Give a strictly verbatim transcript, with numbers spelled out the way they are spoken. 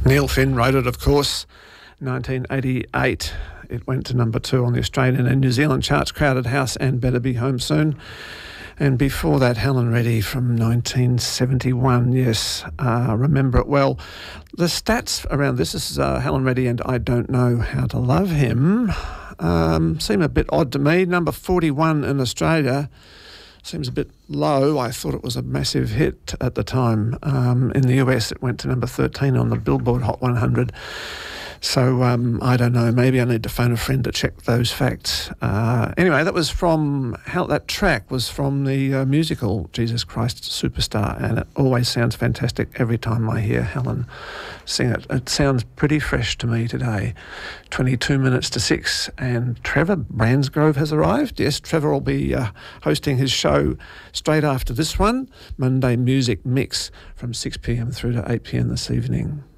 Neil Finn wrote it, of course, nineteen eighty-eight. It went to number two on the Australian and New Zealand charts, Crowded House and Better Be Home Soon. And before that, Helen Reddy from nineteen seventy-one, yes, uh, remember it well. The stats around this, this is uh, Helen Reddy and I Don't Know How to Love Him, um, seem a bit odd to me. Number forty-one in Australia seems a bit low. I thought it was a massive hit at the time. Um, in the U S, it went to number thirteen on the Billboard Hot one hundred. So um, I don't know, maybe I need to phone a friend to check those facts. Uh, anyway, that was from, how that track was from the uh, musical Jesus Christ Superstar, and it always sounds fantastic every time I hear Helen sing it. It sounds pretty fresh to me today. twenty-two minutes to six, and Trevor Bransgrove has arrived. Yes, Trevor will be uh, hosting his show straight after this one, Monday Music Mix, from six p.m. through to eight p.m. this evening.